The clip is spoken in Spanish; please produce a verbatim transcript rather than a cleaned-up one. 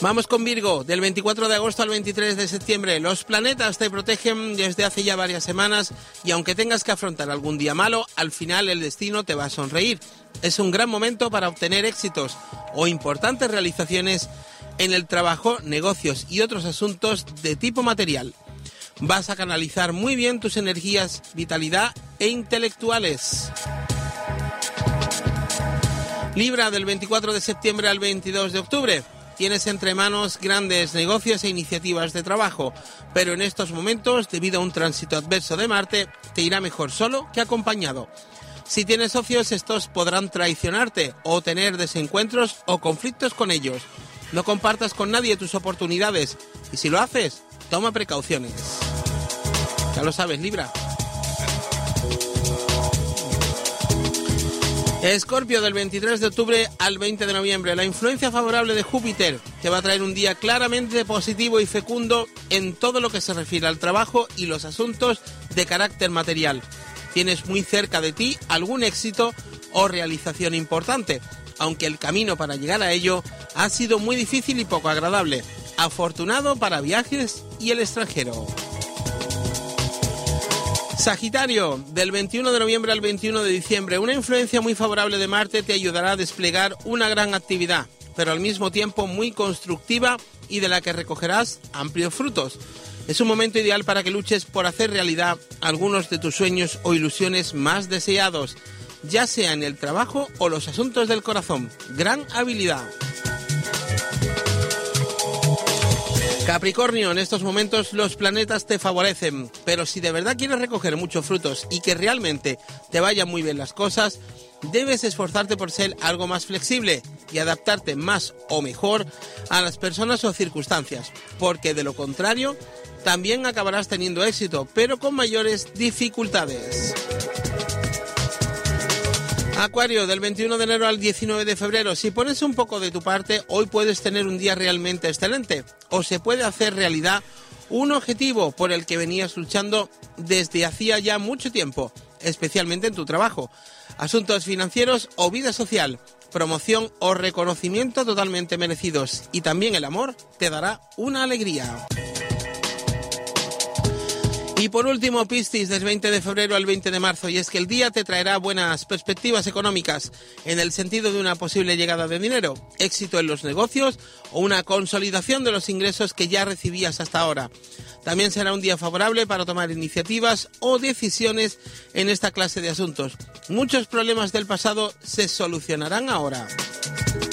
Vamos con Virgo, del veinticuatro de agosto al veintitrés de septiembre. Los planetas te protegen desde hace ya varias semanas y aunque tengas que afrontar algún día malo, al final el destino te va a sonreír. Es un gran momento para obtener éxitos o importantes realizaciones en el trabajo, negocios y otros asuntos de tipo material. Vas a canalizar muy bien tus energías, vitalidad e intelectuales. Libra, del veinticuatro de septiembre al veintidós de octubre. Tienes entre manos grandes negocios e iniciativas de trabajo, pero en estos momentos, debido a un tránsito adverso de Marte, te irá mejor solo que acompañado. Si tienes socios, estos podrán traicionarte o tener desencuentros o conflictos con ellos. No compartas con nadie tus oportunidades y si lo haces, toma precauciones. Ya lo sabes, Libra. Escorpio, del veintitrés de octubre al veinte de noviembre. La influencia favorable de Júpiter te va a traer un día claramente positivo y fecundo en todo lo que se refiere al trabajo y los asuntos de carácter material. Tienes muy cerca de ti algún éxito o realización importante, aunque el camino para llegar a ello ha sido muy difícil y poco agradable. Afortunado para viajes y el extranjero. Sagitario, del veintiuno de noviembre al veintiuno de diciembre. Una influencia muy favorable de Marte te ayudará a desplegar una gran actividad, pero al mismo tiempo muy constructiva y de la que recogerás amplios frutos. Es un momento ideal para que luches por hacer realidad algunos de tus sueños o ilusiones más deseados, ya sea en el trabajo o los asuntos del corazón. Gran habilidad. Capricornio, en estos momentos los planetas te favorecen, pero si de verdad quieres recoger muchos frutos y que realmente te vayan muy bien las cosas, debes esforzarte por ser algo más flexible y adaptarte más o mejor a las personas o circunstancias, porque de lo contrario también acabarás teniendo éxito, pero con mayores dificultades. Acuario, del veintiuno de enero al diecinueve de febrero. Si pones un poco de tu parte, hoy puedes tener un día realmente excelente o se puede hacer realidad un objetivo por el que venías luchando desde hacía ya mucho tiempo, especialmente en tu trabajo, asuntos financieros o vida social, promoción o reconocimiento totalmente merecidos, y también el amor te dará una alegría. Y por último, Piscis, del veinte de febrero al veinte de marzo, y es que el día te traerá buenas perspectivas económicas en el sentido de una posible llegada de dinero, éxito en los negocios o una consolidación de los ingresos que ya recibías hasta ahora. También será un día favorable para tomar iniciativas o decisiones en esta clase de asuntos. Muchos problemas del pasado se solucionarán ahora.